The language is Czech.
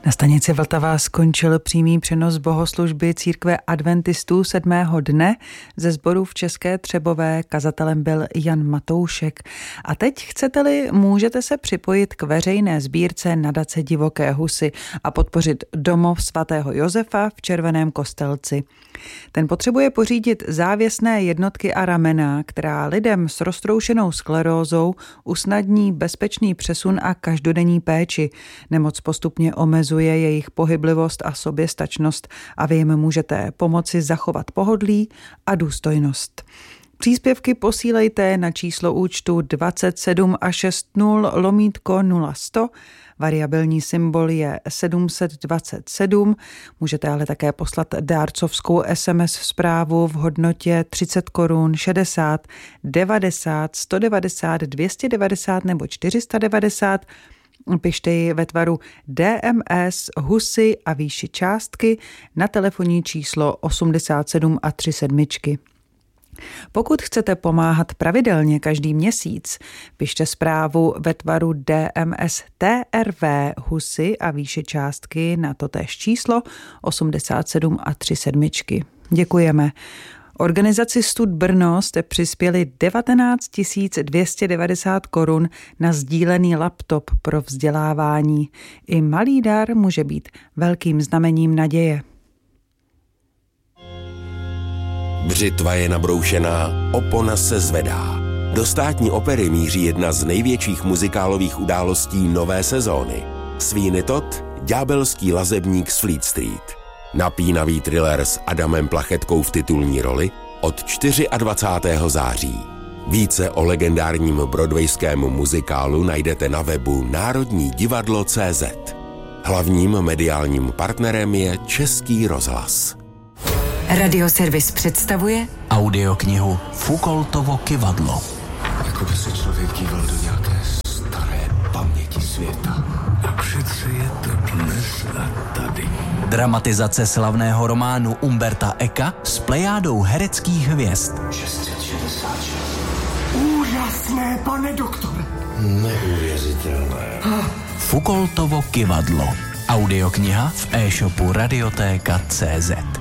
Na stanici Vltava skončil přímý přenos bohoslužby církve adventistů 7. dne ze sboru v České Třebové. Kazatelem byl Jan Matoušek. A teď, chcete-li, můžete se připojit k veřejné sbírce nadace Divoké husy a podpořit domov svatého Josefa v Červeném Kostelci. Ten potřebuje pořídit závěsné jednotky a ramena, která lidem s roztroušenou sklerózou usnadní bezpečný přesun a každodenní péči. Nemoc postupně omezuje jejich pohyblivost a soběstačnost a vy jim můžete pomoci zachovat pohodlí a důstojnost. Příspěvky posílejte na číslo účtu 27 60 /0100. Variabilní symbol je 727. Můžete ale také poslat dárcovskou SMS zprávu v hodnotě 30 korun, 60, 90, 190, 290 nebo 490. Pište ji ve tvaru DMS, husy a výši částky na telefonní číslo 87 a 3 sedmičky. Pokud chcete pomáhat pravidelně každý měsíc, pište zprávu ve tvaru DMS TRV, husy a výše částky na totéž číslo 87 a 3 sedmičky. Děkujeme. Organizaci Stud Brno jste přispěli 19 290 korun na sdílený laptop pro vzdělávání. I malý dar může být velkým znamením naděje. Břitva je nabroušená, opona se zvedá. Do Státní opery míří jedna z největších muzikálových událostí nové sezóny. Sweeney Todd, ďábelský lazebník z Fleet Street. Napínavý thriller s Adamem Plachetkou v titulní roli od 24. září. Více o legendárním broadwayském muzikálu najdete na webu národnidivadlo.cz. Hlavním mediálním partnerem je Český rozhlas. Radioservis představuje audioknihu Foucaultovo kyvadlo. Jako by se člověk díval do nějaké staré paměti světa. A přece je to dnes a tady. Dramatizace slavného románu Umberta Eka s plejádou hereckých hvězd. 666. Úžasné, pane doktore. Neuvěřitelné. Foucaultovo kyvadlo. Audiokniha v e-shopu radiotéka.cz.